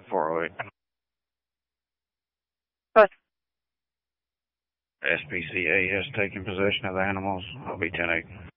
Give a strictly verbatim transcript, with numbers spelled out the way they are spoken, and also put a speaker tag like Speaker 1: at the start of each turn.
Speaker 1: four oh eight.
Speaker 2: What?
Speaker 1: S P C A has taken possession of the animals. I'll be ten eight.